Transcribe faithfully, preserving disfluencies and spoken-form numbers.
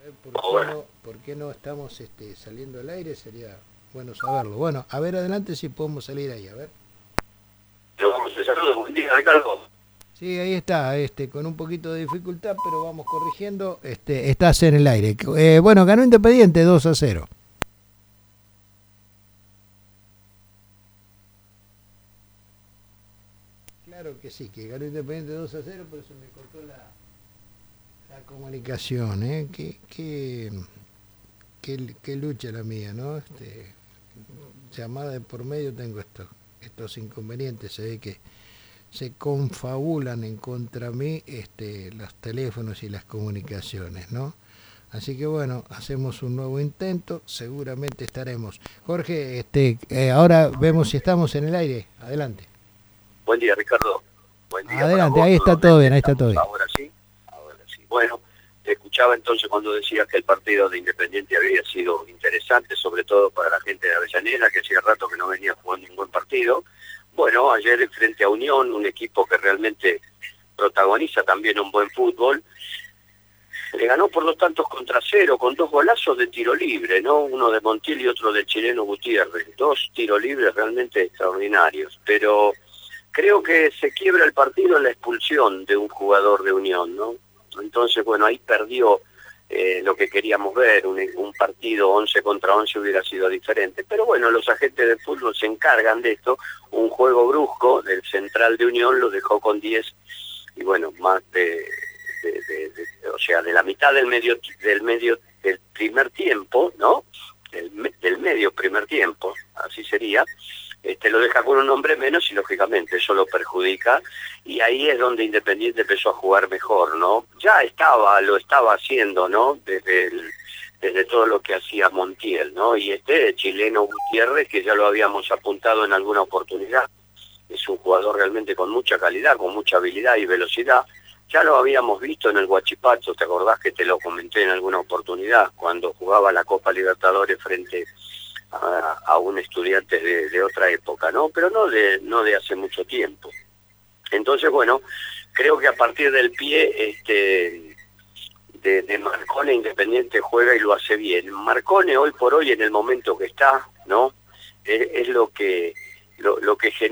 ¿Por qué no, por qué no estamos este, saliendo al aire? Sería bueno saberlo. Bueno, a ver adelante si podemos salir ahí, a ver. Saludos, buen día, Ricardo. Sí, ahí está, este, con un poquito de dificultad, pero vamos corrigiendo. Este, estás en el aire. Eh, bueno, ganó Independiente dos a cero. Claro que sí, que ganó Independiente dos a cero, por eso me cortó la, la comunicación, ¿eh? Qué, qué, qué, qué lucha la mía, ¿no? Este, llamada de por medio tengo esto, estos inconvenientes, se ve que se confabulan en contra mí este, los teléfonos y las comunicaciones, ¿no? Así que bueno, hacemos un nuevo intento, seguramente estaremos. Jorge, este, eh, ahora vemos si estamos en el aire. Adelante. Buen día, Ricardo. Buen día para Adelante, vos. ahí está todo Nuevamente bien, ahí está todo estamos bien. ahora sí. Ahora sí. Bueno, te escuchaba entonces cuando decías que el partido de Independiente había sido interesante, sobre todo para la gente de Avellaneda, que hacía rato que no venía jugando un buen partido. Bueno, ayer frente a Unión, un equipo que realmente protagoniza también un buen fútbol, le ganó por dos tantos contra cero, con dos golazos de tiro libre, ¿no? Uno de Montiel y otro del chileno Gutiérrez. Dos tiros libres realmente extraordinarios. Pero creo que se quiebra el partido en la expulsión de un jugador de Unión, ¿no? Entonces, bueno, ahí perdió eh, lo que queríamos ver, un, un partido once contra once hubiera sido diferente. Pero bueno, los agentes de fútbol se encargan de esto. Un juego brusco del central de Unión lo dejó con diez y bueno, más de... De, de, de, o sea, de la mitad del medio del medio del primer tiempo, ¿no? Del, del medio primer tiempo, así sería, este lo deja con un hombre menos y lógicamente eso lo perjudica y ahí es donde Independiente empezó a jugar mejor, ¿no? Ya estaba, lo estaba haciendo, ¿no? Desde el, desde todo lo que hacía Montiel, ¿no? Y este chileno Gutiérrez, que ya lo habíamos apuntado en alguna oportunidad, es un jugador realmente con mucha calidad, con mucha habilidad y velocidad. Ya lo habíamos visto en el Huachipato, ¿te acordás que te lo comenté en alguna oportunidad? Cuando jugaba la Copa Libertadores frente a, a un estudiante de, de otra época, ¿no? Pero no de, no de hace mucho tiempo. Entonces, bueno, creo que a partir del pie este, de, de Marcone, Independiente juega y lo hace bien. Marcone hoy por hoy, en el momento que está, ¿no? Es, es lo que, lo, lo que genera